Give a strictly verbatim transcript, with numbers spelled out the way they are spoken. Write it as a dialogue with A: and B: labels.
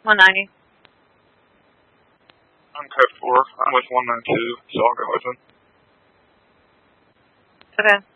A: one ninety.
B: I'm code four. I'm with one nine two, so I'll go with him.
A: Okay.